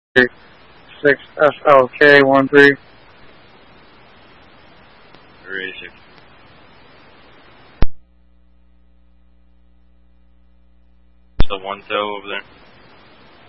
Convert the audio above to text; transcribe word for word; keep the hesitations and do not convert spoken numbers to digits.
six S L K one three. Erasure. The one toe over there.